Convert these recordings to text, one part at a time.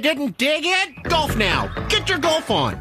Didn't dig it? Golf now. Get your golf on.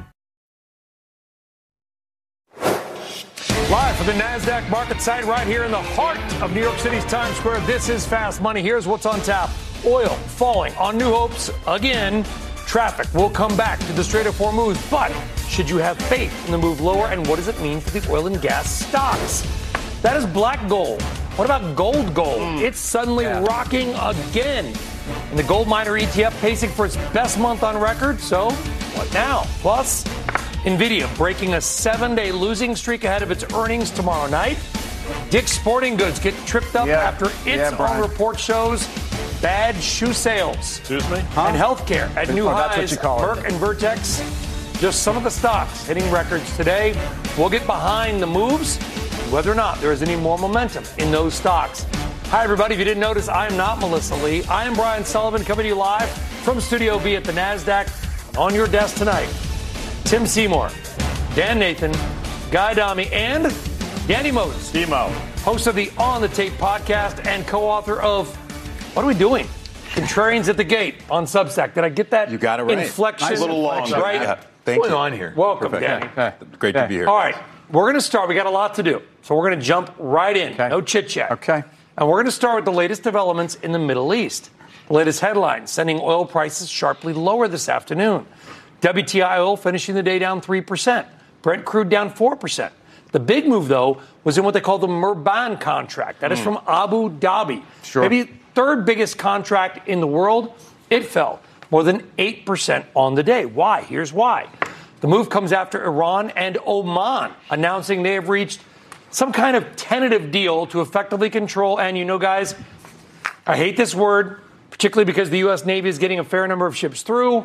Live from the NASDAQ market site right here in the heart of New York City's Times Square, this is Fast Money. Here's what's on tap. Oil falling on new hopes again. Traffic will come back to the Strait of Hormuz, but should you have faith in the move lower, and what does it mean for the oil and gas stocks? That is black gold. What about gold? It's suddenly rocking again. And the gold miner ETF pacing for its best month on record. So what now? Plus, NVIDIA breaking a 7-day losing streak ahead of its earnings tomorrow night. Dick's Sporting Goods get tripped up after its own report shows bad shoe sales. Excuse me? And healthcare at new highs. Merck and Vertex, just some of the stocks hitting records today. We'll get behind the moves, whether or not there is any more momentum in those stocks. Hi, everybody. If you didn't notice, I am not Melissa Lee. I am Brian Sullivan, coming to you live from Studio B at the NASDAQ. On your desk tonight, Tim Seymour, Dan Nathan, Guy Adami, and Danny Moses. Demo. Host of the On the Tape podcast and co-author of What Are We Doing? Contrarians at the Gate on Substack. Did I get that? You got it right. Inflection. Nice little long. Right? Yeah. Thank What's you. going on here? Welcome, Perfect. Danny. Great to be here. All right. We're going to start. We got a lot to do. So we're going to jump right in. Okay. No chit-chat. Okay. And we're going to start with the latest developments in the Middle East. The latest headlines sending oil prices sharply lower this afternoon. WTI oil finishing the day down 3%. Brent crude down 4%. The big move, though, was in what they call the Murban contract. That is from Abu Dhabi. Sure. Maybe third biggest contract in the world. It fell more than 8% on the day. Why? Here's why. The move comes after Iran and Oman announcing they have reached some kind of tentative deal to effectively control, and you know, guys, I hate this word, particularly because the U.S. Navy is getting a fair number of ships through,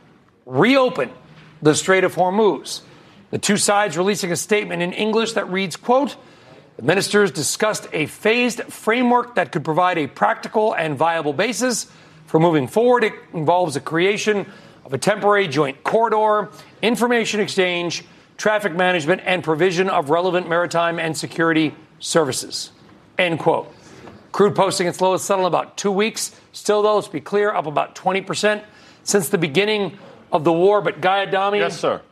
reopen the Strait of Hormuz. The two sides releasing a statement in English that reads, quote, the ministers discussed a phased framework that could provide a practical and viable basis for moving forward. It involves the creation of a temporary joint corridor, information exchange, traffic management, and provision of relevant maritime and security services, end quote. Crude posting its lowest settle in about 2 weeks. Still, though, let's be clear, up about 20% since the beginning of the war. But Guy Adami. Yes, sir.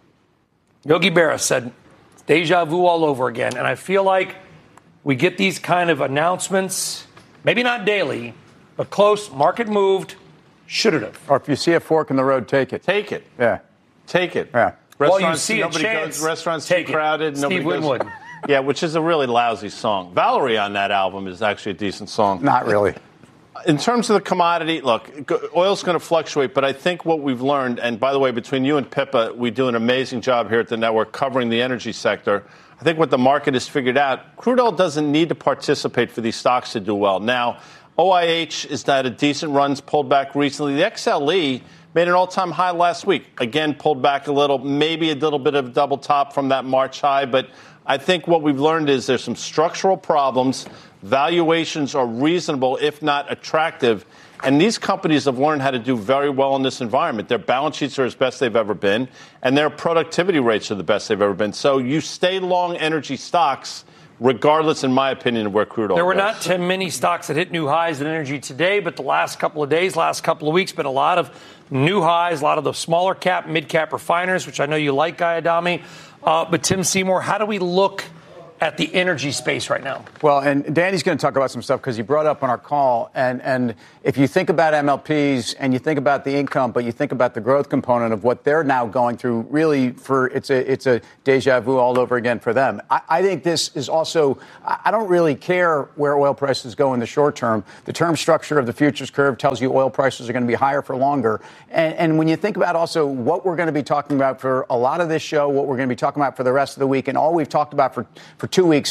Yogi Berra said, deja vu all over again. And I feel like we get these kind of announcements, maybe not daily, but close, market moved, should it have. Or if you see a fork in the road, take it. Take it. Yeah. Take it. Yeah. Well, you see a chance, restaurants take too it. crowded. Steve Winwood. Yeah, which is a really lousy song. Valerie on that album is actually a decent song. Not really. In terms of the commodity, look, oil's going to fluctuate, but I think what we've learned, and by the way, between you and Pippa, we do an amazing job here at the network covering the energy sector. I think what the market has figured out, crude oil doesn't need to participate for these stocks to do well. Now, OIH is at a decent run, pulled back recently. The XLE made an all-time high last week. Again, pulled back a little, maybe a little bit of a double top from that March high, but I think what we've learned is there's some structural problems. Valuations are reasonable, if not attractive. And these companies have learned how to do very well in this environment. Their balance sheets are as best they've ever been, and their productivity rates are the best they've ever been. So you stay long energy stocks, regardless, in my opinion, of where crude oil There were goes. not too many stocks that hit new highs in energy today, but the last couple of days, last couple of weeks, been a lot of new highs, a lot of the smaller cap, mid-cap refiners, which I know you like, Guy Adami. But Tim Seymour, how do we look at the energy space right now? Well, and Danny's going to talk about some stuff because he brought up on our call. And if you think about MLPs and you think about the income, but you think about the growth component of what they're now going through, really it's a deja vu all over again for them. I think this is also, I don't really care where oil prices go in the short term. The term structure of the futures curve tells you oil prices are going to be higher for longer. And when you think about also what we're going to be talking about for a lot of this show, what we're going to be talking about for the rest of the week, and all we've talked about for 2 weeks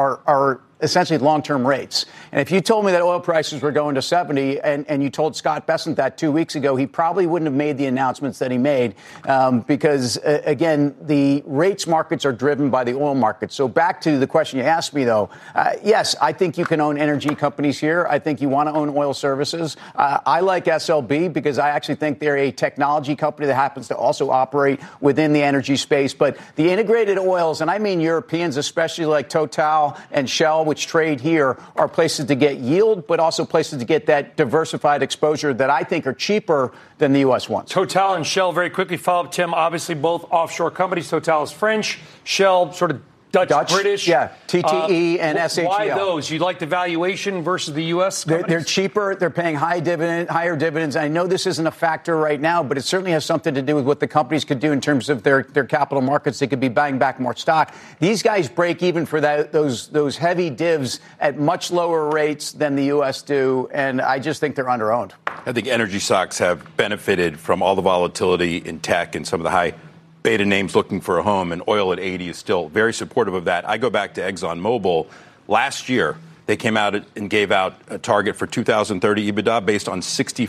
are essentially long-term rates. And if you told me that oil prices were going to 70 and you told Scott Bessent that 2 weeks ago, he probably wouldn't have made the announcements that he made because, again, the rates markets are driven by the oil market. So back to the question you asked me, though, yes, I think you can own energy companies here. I think you want to own oil services. I like SLB because I actually think they're a technology company that happens to also operate within the energy space. But the integrated oils, and I mean Europeans, especially like Total and Shell, which trade here are places to get yield, but also places to get that diversified exposure that I think are cheaper than the U.S. ones. Total and Shell, very quickly follow up, Tim. Obviously, both offshore companies. Total is French, Shell sort of Dutch, British. Yeah, TTE and SHL. Why those? You like the valuation versus the U.S. They're cheaper. They're paying higher dividends. I know this isn't a factor right now, but it certainly has something to do with what the companies could do in terms of their capital markets. They could be buying back more stock. These guys break even for those heavy divs at much lower rates than the U.S. do, and I just think they're underowned. I think energy stocks have benefited from all the volatility in tech and some of the high beta names looking for a home, and oil at 80 is still very supportive of that. I go back to ExxonMobil. Last year, they came out and gave out a target for 2030 EBITDA based on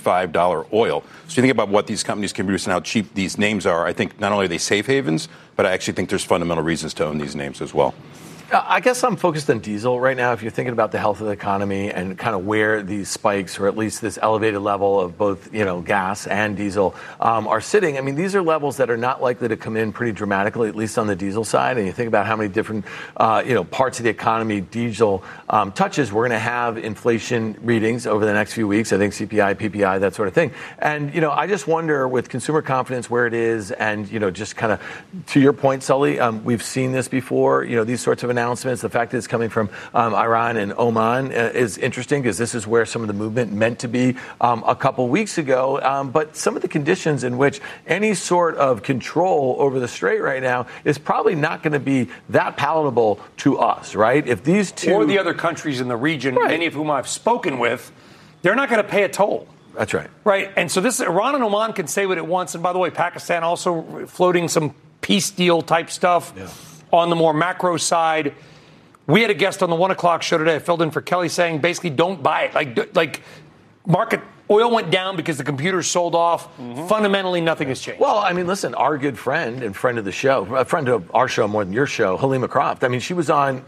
$65 oil. So you think about what these companies can produce and how cheap these names are. I think not only are they safe havens, but I actually think there's fundamental reasons to own these names as well. I guess I'm focused on diesel right now. If you're thinking about the health of the economy and kind of where these spikes, or at least this elevated level of both, gas and diesel are sitting, I mean, these are levels that are not likely to come in pretty dramatically, at least on the diesel side. And you think about how many different, parts of the economy diesel touches. We're going to have inflation readings over the next few weeks. I think CPI, PPI, that sort of thing. And, I just wonder with consumer confidence where it is, and, just kind of to your point, Sully, we've seen this before, these sorts of announcements. The fact that it's coming from Iran and Oman is interesting, because this is where some of the movement meant to be a couple weeks ago. But some of the conditions in which any sort of control over the Strait right now is probably not going to be that palatable to us, right? If these two or the other countries in the region, right, many of whom I've spoken with, they're not going to pay a toll. That's right. Right. And so this Iran and Oman can say what it wants. And by the way, Pakistan also floating some peace deal type stuff. Yeah. On the more macro side, we had a guest on the 1 o'clock show today. I filled in for Kelly saying basically don't buy it. Like market oil went down because the computers sold off. Mm-hmm. Fundamentally, nothing has changed. Well, I mean, listen, our good friend and friend of the show, a friend of our show more than your show, Halima Croft. I mean, she was on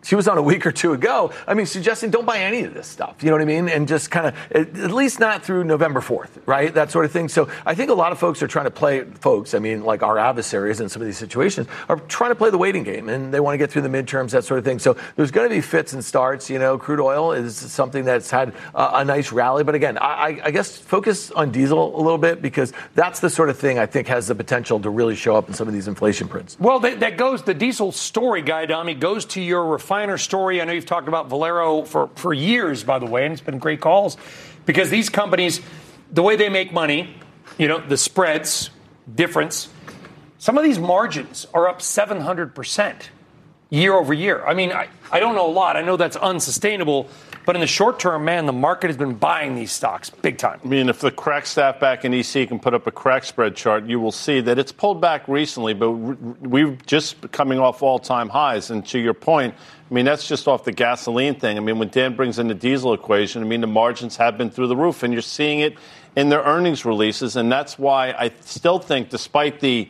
a week or two ago, suggesting don't buy any of this stuff. You know what I mean? And just kind of, at least not through November 4th, right? That sort of thing. So I think a lot of folks are trying to play, like our adversaries in some of these situations, are trying to play the waiting game, and they want to get through the midterms, that sort of thing. So there's going to be fits and starts. Crude oil is something that's had a nice rally. But again, I guess focus on diesel a little bit, because that's the sort of thing I think has the potential to really show up in some of these inflation prints. Well, that goes, the diesel story, Guy Adami, goes to your refiner story. I know you've talked about Valero for years, by the way, and it's been great calls, because these companies, the way they make money, the spreads, difference, some of these margins are up 700% year over year. I mean, I don't know a lot. I know that's unsustainable. But in the short term, man, the market has been buying these stocks big time. I mean, if the crack staff back in EC can put up a crack spread chart, you will see that it's pulled back recently, but we're just coming off all-time highs. And to your point, I mean, that's just off the gasoline thing. I mean, when Dan brings in the diesel equation, the margins have been through the roof, and you're seeing it in their earnings releases. And that's why I still think, despite these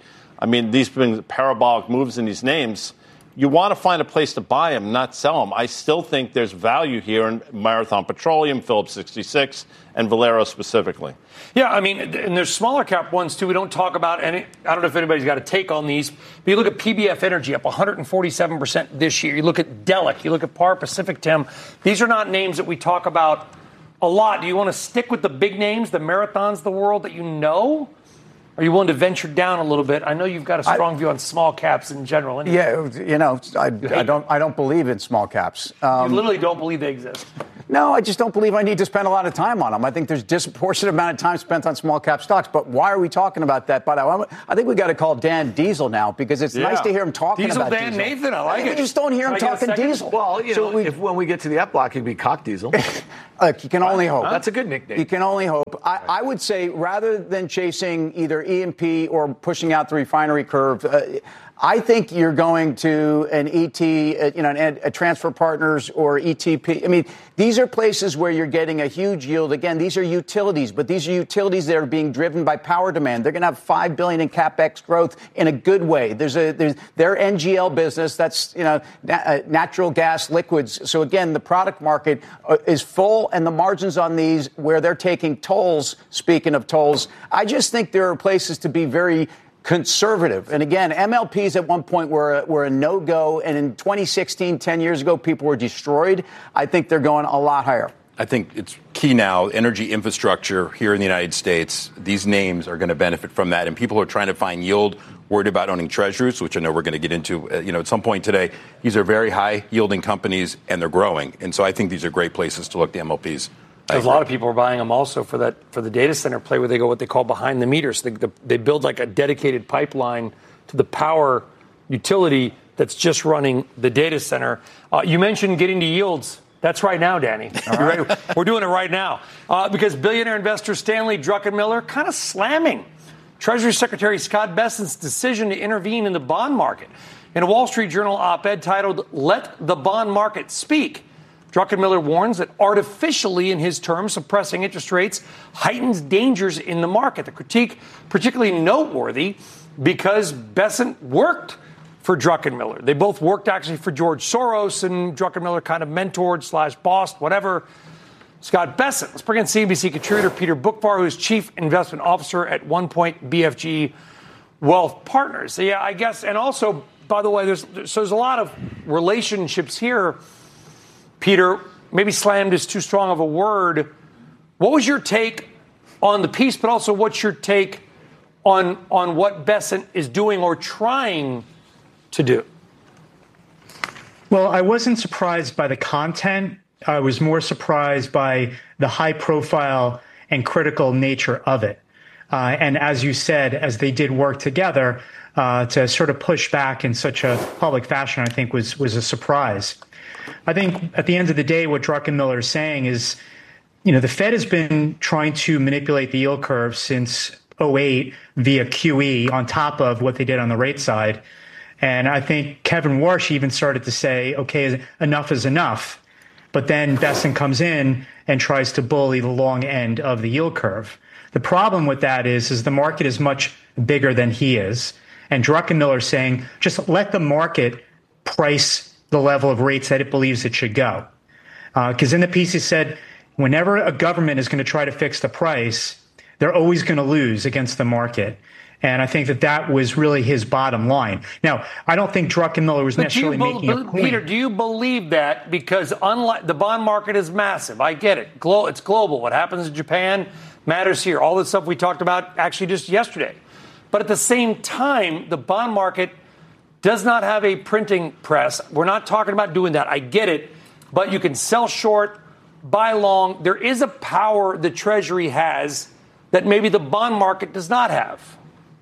being parabolic moves in these names, you want to find a place to buy them, not sell them. I still think there's value here in Marathon Petroleum, Phillips 66, and Valero specifically. Yeah, and there's smaller cap ones, too. We don't talk about any. I don't know if anybody's got a take on these. But you look at PBF Energy up 147% this year. You look at Delek. You look at Par Pacific, Tim. These are not names that we talk about a lot. Do you want to stick with the big names, the Marathons of the world that you know? Are you willing to venture down a little bit? I know you've got a strong view on small caps in general. Anyway. Yeah, I don't believe in small caps. You literally don't believe they exist. No, I just don't believe I need to spend a lot of time on them. I think there's disproportionate amount of time spent on small cap stocks. But why are we talking about that? But I think we got to call Dan Diesel now, because it's nice to hear him talking about Dan diesel. Nathan, I like it. You just don't hear him talking diesel. Well, if when we get to the F block, he'd be Cock Diesel. Look, you can only hope. That's a good nickname. You can only hope. I would say, rather than chasing either E&P or pushing out the refinery curve, I think you're going to an ET, a Transfer Partners or ETP. These are places where you're getting a huge yield. Again, these are utilities, but these are utilities that are being driven by power demand. They're going to have $5 billion in capex growth in a good way. There's their NGL business. That's natural gas liquids. So again, the product market is full, and the margins on these where they're taking tolls. Speaking of tolls, I just think there are places to be very conservative. And again, MLPs at one point were a no-go. And in 2016, 10 years ago, people were destroyed. I think they're going a lot higher. I think it's key now, energy infrastructure here in the United States. These names are going to benefit from that. And people who are trying to find yield, worried about owning treasuries, which I know we're going to get into, at some point today. These are very high yielding companies and they're growing. And so I think these are great places to look, the MLPs. There's a lot of people are buying them also for the data center play where they go what they call behind the meter. So they build like a dedicated pipeline to the power utility that's just running the data center. You mentioned getting to yields. That's right now, Danny. All right. We're doing it right now because billionaire investor Stanley Druckenmiller kind of slamming Treasury Secretary Scott Bessent's decision to intervene in the bond market. In a Wall Street Journal op-ed titled, "Let the Bond Market Speak," Druckenmiller warns that artificially, in his terms, suppressing interest rates heightens dangers in the market. The critique particularly noteworthy because Bessent worked for Druckenmiller. They both worked actually for George Soros, and Druckenmiller kind of mentored / bossed, whatever, Scott Bessent. Let's bring in CNBC contributor Peter Boockvar, who's chief investment officer at One Point BFG Wealth Partners. So, yeah, I guess, and also, by the way, there's a lot of relationships here. Peter, maybe slammed is too strong of a word. What was your take on the piece, but also what's your take on what Bessent is doing or trying to do? Well, I wasn't surprised by the content. I was more surprised by the high profile and critical nature of it. And as you said, as they did work together to sort of push back in such a public fashion, I think was a surprise. I think at the end of the day, what Druckenmiller is saying is, the Fed has been trying to manipulate the yield curve since 2008 via QE on top of what they did on the rate side. And I think Kevin Warsh even started to say, okay, enough is enough. But then Bessent comes in and tries to bully the long end of the yield curve. The problem with that is the market is much bigger than he is. And Druckenmiller is saying, just let the market price the level of rates that it believes it should go. Because in the piece he said, whenever a government is going to try to fix the price, they're always going to lose against the market. And I think that was really his bottom line. Now, I don't think Druckenmiller was necessarily making a point. Peter, do you believe that? Because unlike the bond market is massive. I get it. It's global. What happens in Japan matters here. All the stuff we talked about actually just yesterday. But at the same time, the bond market does not have a printing press. We're not talking about doing that. I get it. But you can sell short, buy long. There is a power the Treasury has that maybe the bond market does not have.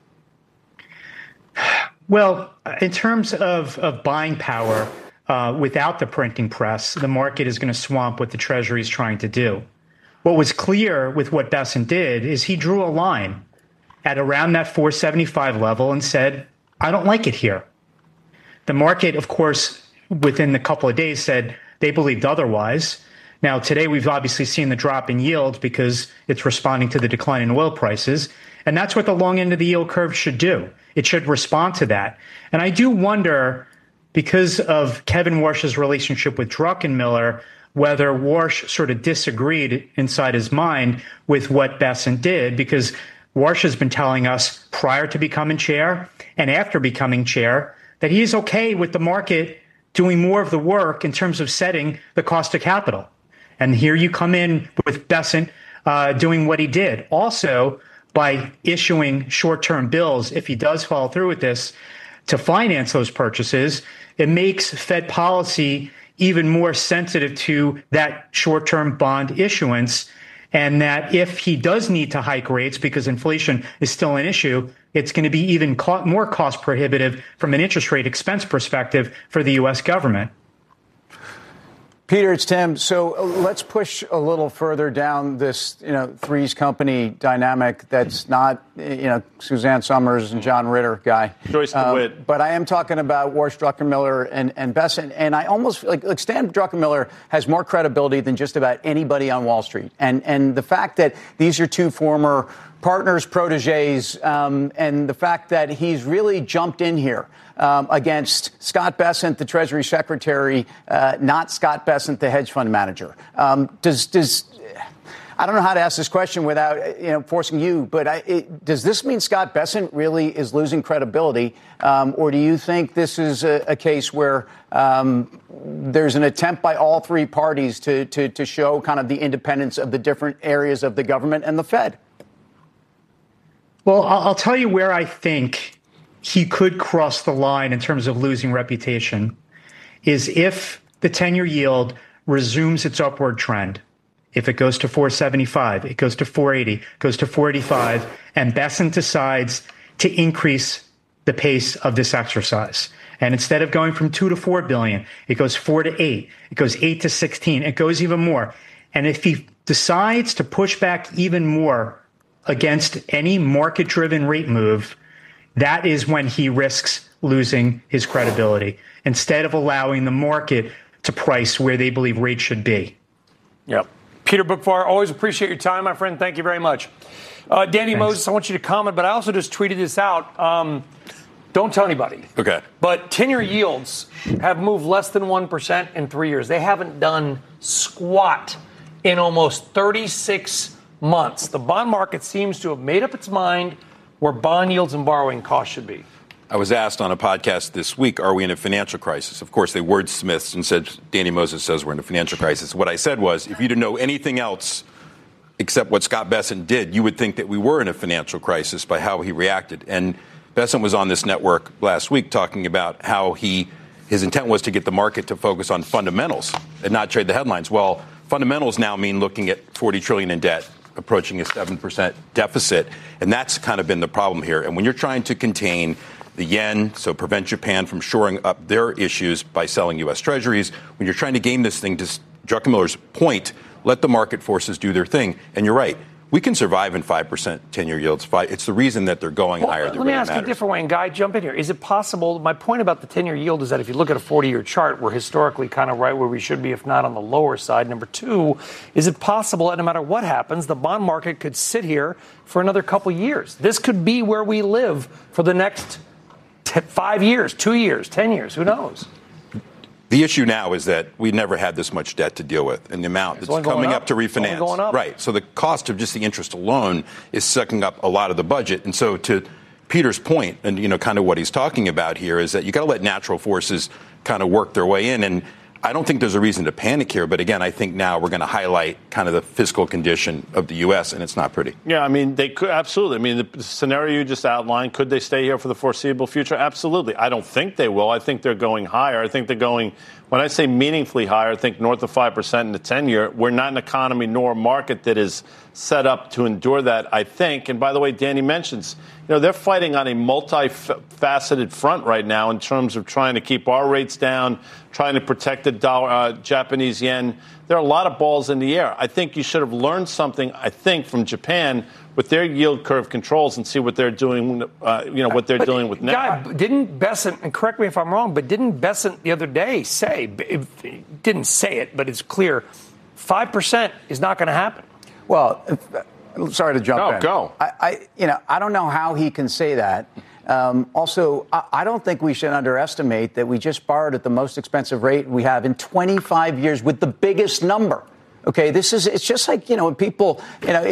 Well, in terms of buying power, without the printing press, the market is going to swamp what the Treasury is trying to do. What was clear with what Bessent did is he drew a line at around that 475 level and said, I don't like it here. The market, of course, within a couple of days said they believed otherwise. Now, today we've obviously seen the drop in yield because it's responding to the decline in oil prices. And that's what the long end of the yield curve should do. It should respond to that. And I do wonder, because of Kevin Warsh's relationship with Druckenmiller, whether Warsh sort of disagreed inside his mind with what Bessent did, because Warsh has been telling us prior to becoming chair and after becoming chair that he is okay with the market doing more of the work in terms of setting the cost of capital. And here you come in with Bessent doing what he did. Also, by issuing short-term bills, if he does follow through with this, to finance those purchases, it makes Fed policy even more sensitive to that short-term bond issuance. And that if he does need to hike rates because inflation is still an issue, it's going to be even more cost prohibitive from an interest rate expense perspective for the U.S. government. Peter, it's Tim. So let's push a little further down this, threes company dynamic that's not, Suzanne Summers and John Ritter guy. Joyce DeWitt. But I am talking about Warsh, Druckenmiller, and Bessent. And I almost like Stan Druckenmiller has more credibility than just about anybody on Wall Street. And the fact that these are two former partners, proteges, and the fact that he's really jumped in here against Scott Bessent, the Treasury Secretary, not Scott Bessent, the hedge fund manager. I don't know how to ask this question without forcing you, but does this mean Scott Bessent really is losing credibility, or do you think this is a case where there's an attempt by all three parties to show kind of the independence of the different areas of the government and the Fed? Well, I'll tell you where I think he could cross the line in terms of losing reputation is if the 10-year yield resumes its upward trend. If it goes to 475, it goes to 480, goes to 485, and Bessent decides to increase the pace of this exercise. And instead of going from 2 to 4 billion, it goes 4 to 8, it goes 8 to 16, it goes even more. And if he decides to push back even more against any market-driven rate move, that is when he risks losing his credibility, instead of allowing the market to price where they believe rates should be. Yep. Peter Boockvar, always appreciate your time, my friend. Thank you very much. Danny Thanks. Moses, I want you to comment, but I also just tweeted this out. Don't tell anybody. Okay. But 10-year yields have moved less than 1% in 3 years. They haven't done squat in almost 36 months. The bond market seems to have made up its mind where bond yields and borrowing costs should be. I was asked on a podcast this week, are we in a financial crisis? Of course, they wordsmithed and said, Danny Moses says we're in a financial crisis. What I said was, if you didn't know anything else except what Scott Bessent did, you would think that we were in a financial crisis by how he reacted. And Bessent was on this network last week talking about how his intent was to get the market to focus on fundamentals and not trade the headlines. Well, fundamentals now mean looking at $40 trillion in debt, approaching a 7% deficit. And that's kind of been the problem here. And when you're trying to contain the yen, so prevent Japan from shoring up their issues by selling U.S. Treasuries, when you're trying to game this thing, to Druckenmiller's point, let the market forces do their thing. And you're right. We can survive in 5% 10-year yields. It's the reason that they're going higher that Let really me ask you a matters. different way, and Guy, jump in here. Is it possible, my point about the 10-year yield is that if you look at a 40-year chart, we're historically kind of right where we should be, if not on the lower side. Number two, is it possible that no matter what happens, the bond market could sit here for another couple years? This could be where we live for the next 5 years, 2 years, 10 years, who knows? The issue now is that we never had this much debt to deal with, and the amount that's coming up to refinance. Going up. Right. So the cost of just the interest alone is sucking up a lot of the budget. And so to Peter's point, and kind of what he's talking about here, is that you got to let natural forces kind of work their way in. And I don't think there's a reason to panic here. But again, I think now we're going to highlight kind of the fiscal condition of the U.S., and it's not pretty. Yeah, I mean, they could absolutely. I mean, the scenario you just outlined, could they stay here for the foreseeable future? Absolutely. I don't think they will. I think they're going higher. I think they're going, when I say meaningfully higher, I think north of 5% in the 10-year. We're not an economy nor a market that is set up to endure that, I think. And by the way, Danny mentions, they're fighting on a multifaceted front right now in terms of trying to keep our rates down, trying to protect the dollar, Japanese yen. There are a lot of balls in the air. I think you should have learned something, from Japan with their yield curve controls and see what they're doing, what they're dealing with now. Guy, didn't Bessent, and correct me if I'm wrong, but didn't Bessent the other day say, didn't say it, but it's clear, 5% is not going to happen? Well, sorry to jump in. No, go. I don't know how he can say that. Also, I don't think we should underestimate that we just borrowed at the most expensive rate we have in 25 years with the biggest number. Okay, it's just like, when people,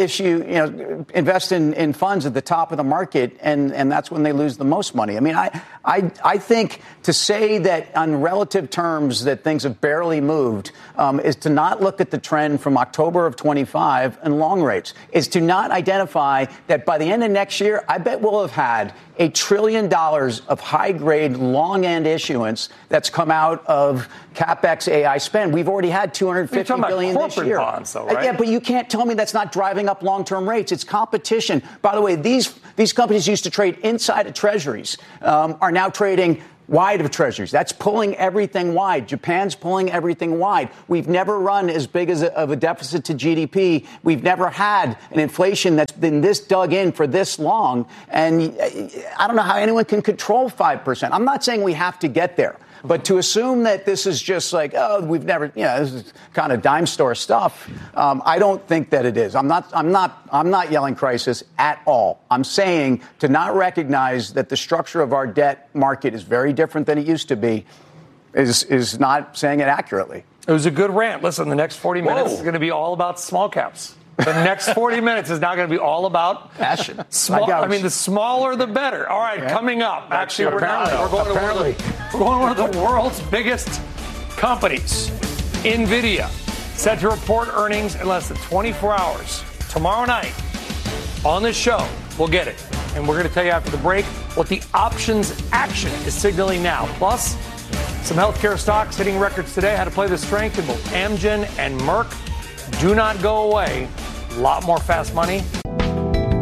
invest in funds at the top of the market and that's when they lose the most money. I mean, I think to say that on relative terms that things have barely moved is to not look at the trend from October of 25 and long rates, is to not identify that by the end of next year, I bet we'll have had $1 trillion of high-grade, long-end issuance that's come out of CapEx AI spend. We've already had $250 billion this year. Bonds, though, right? Yeah, but you can't tell me that's not driving up long-term rates. It's competition. By the way, these companies used to trade inside of treasuries, are now trading wide of treasuries. That's pulling everything wide. Japan's pulling everything wide. We've never run as big of a deficit to GDP. We've never had an inflation that's been this dug in for this long. And I don't know how anyone can control 5%. I'm not saying we have to get there. But to assume that this is just like, we've never, this is kind of dime store stuff. I don't think that it is. I'm not yelling crisis at all. I'm saying to not recognize that the structure of our debt market is very different than it used to be is not saying it accurately. It was a good rant. Listen, the next 40 minutes is going to be all about small caps. The next 40 minutes is now going to be all about passion. the smaller the better. All right, coming up. Actually, we're going to one of the world's biggest companies, NVIDIA, set to report earnings in less than 24 hours. Tomorrow night on this show, we'll get it. And we're going to tell you after the break what the options action is signaling now. Plus, some healthcare stocks hitting records today. How to play the strength in both Amgen and Merck. Do not go away. A lot more fast money